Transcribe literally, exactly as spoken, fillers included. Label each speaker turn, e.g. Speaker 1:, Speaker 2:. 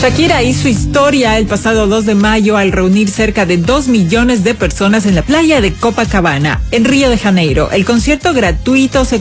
Speaker 1: Shakira hizo historia el pasado dos de mayo al reunir cerca de dos millones de personas en la playa de Copacabana, en Río de Janeiro. El concierto gratuito se